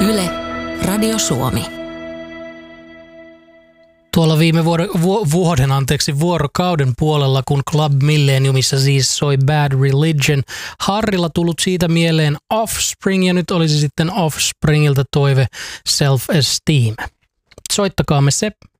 Yle, Radio Suomi. Tuolla viime vuorokauden puolella, kun Club Millenniumissa siis soi Bad Religion, Harrilla tullut siitä mieleen Offspring ja nyt olisi sitten Offspringilta toive Self Esteem. Soittakaamme se